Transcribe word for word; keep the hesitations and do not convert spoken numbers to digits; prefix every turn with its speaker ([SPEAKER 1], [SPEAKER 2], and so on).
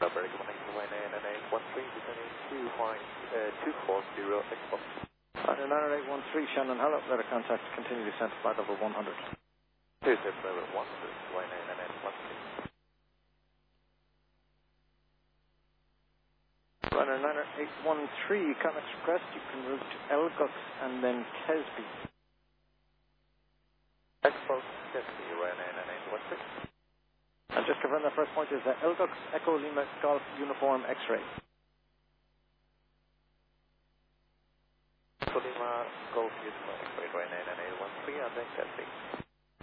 [SPEAKER 1] very good morning, Runway nine eight one three, descending two point two four zero Expo.
[SPEAKER 2] Runway nine eight one three, Shannon, hello, better contact, continue descent, flight level one hundred.
[SPEAKER 1] Here's the level one hundred, Runway nine eight one three.
[SPEAKER 2] Runway nine eight one three, Connex request, you can route to Elgus and then Kesby.
[SPEAKER 1] Expo, Kesby, Runway nine eight one three.
[SPEAKER 2] And just confirm that first point is uh, Elgus Echo Lima Golf Uniform X-ray.
[SPEAKER 1] Echo Lima Golf Uniform X-ray, Runway nine eight one three, and then Kesby.